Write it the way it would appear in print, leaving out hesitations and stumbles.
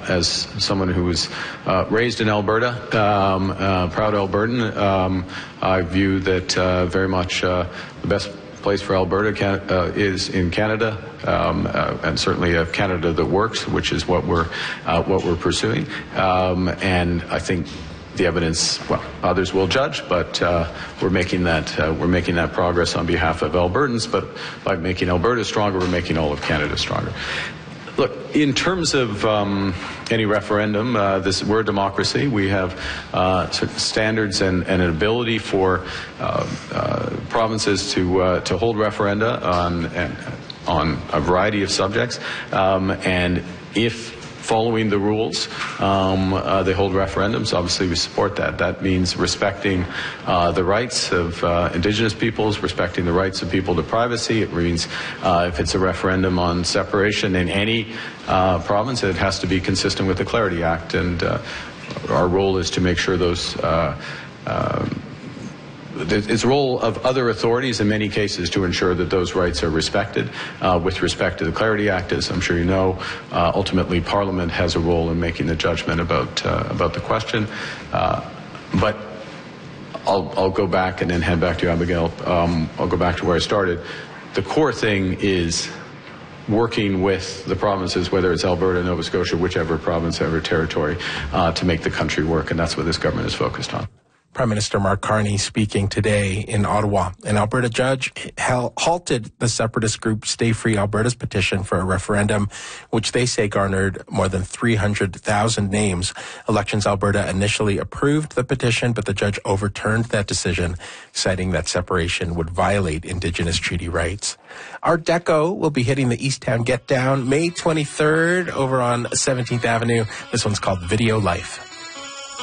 as someone who was raised in Alberta, proud Albertan, I view that very much the best place for Alberta is in Canada, and certainly a Canada that works, which is what we're pursuing. And I think the evidence, well, others will judge, but we're making that progress on behalf of Albertans. But by making Alberta stronger, we're making all of Canada stronger. Look, in terms of any referendum, we're a democracy. We have certain standards and an ability for provinces to hold referenda on a variety of subjects, and if following the rules, they hold referendums. Obviously, we support that. That means respecting the rights of Indigenous peoples, respecting the rights of people to privacy. It means if it's a referendum on separation in any province, it has to be consistent with the Clarity Act. And our role is to make sure those it's the role of other authorities in many cases to ensure that those rights are respected. With respect to the Clarity Act, as I'm sure you know, ultimately Parliament has a role in making the judgment about the question. But I'll go back and then hand back to you, Abigail. I'll go back to where I started. The core thing is working with the provinces, whether it's Alberta, Nova Scotia, whichever province, ever territory, to make the country work, and that's what this government is focused on. Prime Minister Mark Carney speaking today in Ottawa. An Alberta judge halted the separatist group Stay Free Alberta's petition for a referendum, which they say garnered more than 300,000 names. Elections Alberta initially approved the petition, but the judge overturned that decision, citing that separation would violate Indigenous treaty rights. Art Deco will be hitting the Easttown Get Down May 23rd over on 17th Avenue. This one's called Video Life.